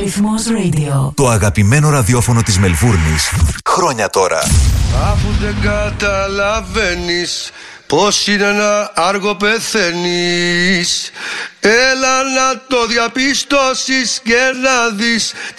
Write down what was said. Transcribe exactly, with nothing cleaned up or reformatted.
Ρυθμός Radio. Το αγαπημένο ραδιόφωνο της Μελβούρνης. Χρόνια τώρα. Αφού δεν καταλαβαίνεις πως είναι να άργο πεθαίνεις, έλα να το διαπιστώσεις και να δεις